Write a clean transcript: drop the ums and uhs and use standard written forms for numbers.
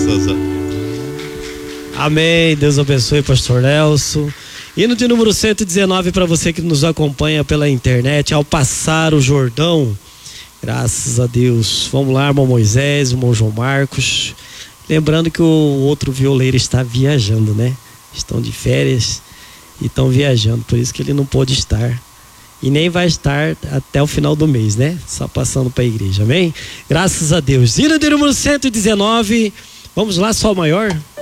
Graças a Deus. Amém. Deus abençoe, pastor Nelson. Hino de número 119 para você que nos acompanha pela internet. Ao passar o Jordão. Graças a Deus. Vamos lá, irmão Moisés, irmão João Marcos. Lembrando que o outro violeiro está viajando, né? Estão de férias e estão viajando. Por isso que ele não pôde estar. E nem vai estar até o final do mês, né? Só passando para a igreja, amém? Graças a Deus. Hino de número 119. Vamos lá, Sol maior.